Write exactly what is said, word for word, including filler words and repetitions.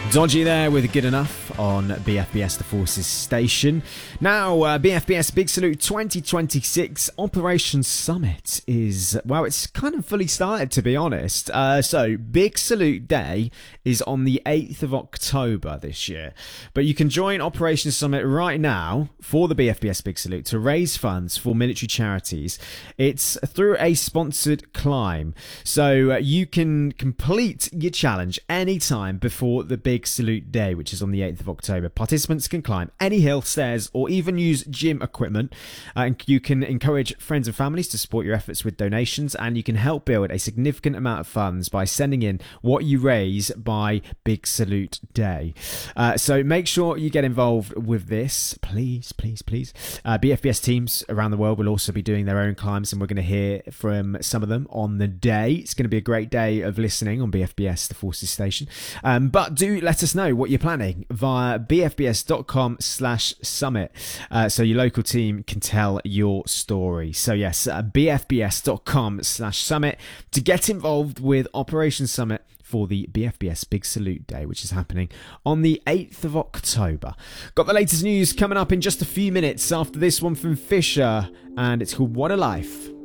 Dodgy there with Good Enough on B F B S The Forces station. Now, uh, B F B S Big Salute twenty twenty-six Operation Summit is, well, it's kind of fully started, to be honest. Uh, so, Big Salute Day is on the eighth of October this year. But you can join Operation Summit right now for the B F B S Big Salute to raise funds for military charities. It's through a sponsored climb. So, uh, you can complete your challenge anytime before the Big Salute Day, which is on the eighth of October. Participants can climb any hill, stairs, or even use gym equipment. Uh, and you can encourage friends and families to support your efforts with donations, and you can help build a significant amount of funds by sending in what you raise by Big Salute Day. Uh, so make sure you get involved with this, please, please, please. Uh, B F B S teams around the world will also be doing their own climbs, and we're going to hear from some of them on the day. It's going to be a great day of listening on B F B S The Forces station. Um, but do let us know what you're planning via bfbs.com slash summit uh, so your local team can tell your story. So yes, uh, bfbs.com slash summit to get involved with Operation Summit for the B F B S Big Salute Day, which is happening on the eighth of October. Got the latest news coming up in just a few minutes after this one from Fisher, and it's called What a Life.